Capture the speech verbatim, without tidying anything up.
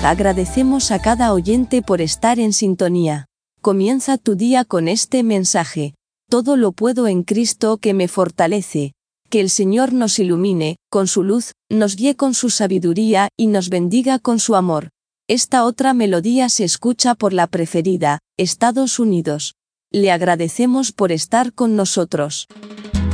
Agradecemos a cada oyente por estar en sintonía. Comienza tu día con este mensaje. Todo lo puedo en Cristo que me fortalece. Que el Señor nos ilumine, con su luz, nos guíe con su sabiduría y nos bendiga con su amor. Esta otra melodía se escucha por la preferida, Estados Unidos. Le agradecemos por estar con nosotros.